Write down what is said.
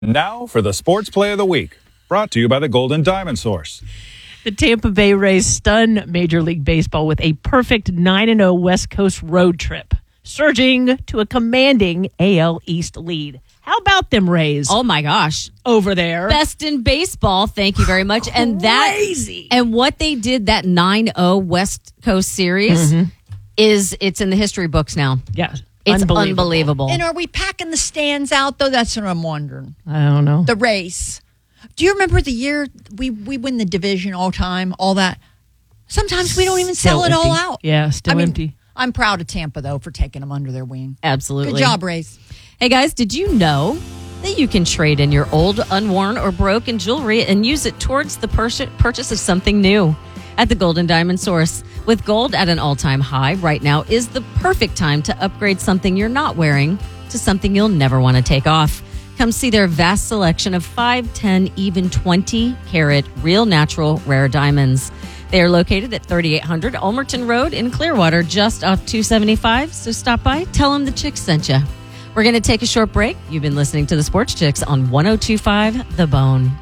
Now for the Sports Play of the Week, brought to you by the Golden Diamond Source. The Tampa Bay Rays stun Major League Baseball with a perfect 9-0 West Coast road trip, surging to a commanding AL East lead. How about them Rays? Oh my gosh. Over there. Best in baseball. Thank you very much. And Crazy. And what they did, that 9-0 West Coast series, it's in the history books now. Yeah. It's unbelievable. And are we packing the stands out, though? That's what I'm wondering. I don't know. The race. Do you remember the year we win the division all time, all that? Sometimes we don't even sell it all out. Yeah, still empty. I'm proud of Tampa, though, for taking them under their wing. Absolutely. Good job, Rays. Hey, guys, did you know that you can trade in your old, unworn, or broken jewelry and use it towards the purchase of something new? At the Golden Diamond Source, with gold at an all-time high, right now is the perfect time to upgrade something you're not wearing to something you'll never want to take off. Come see their vast selection of 5, 10, even 20-carat real natural rare diamonds. They are located at 3800 Ulmerton Road in Clearwater, just off 275. So stop by, tell them the Chicks sent you. We're going to take a short break. You've been listening to the Sports Chicks on 102.5 The Bone.